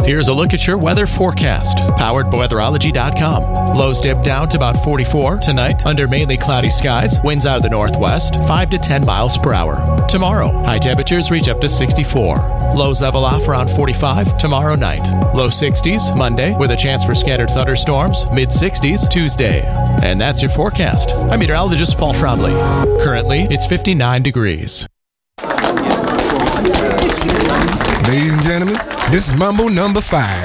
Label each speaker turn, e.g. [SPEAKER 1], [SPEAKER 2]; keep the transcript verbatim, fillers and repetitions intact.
[SPEAKER 1] Here's a look at your weather forecast, powered by weatherology dot com. Lows dip down to about forty-four tonight under mainly cloudy skies, winds out of the northwest, five to ten miles per hour. Tomorrow, high temperatures reach up to sixty-four. Lows level off around forty-five tomorrow night. Low sixties Monday with a chance for scattered thunderstorms, mid sixties Tuesday. And that's your forecast. I'm meteorologist Paul Trombley. Currently, it's fifty-nine degrees.
[SPEAKER 2] Ladies and gentlemen, this is Mambo number five.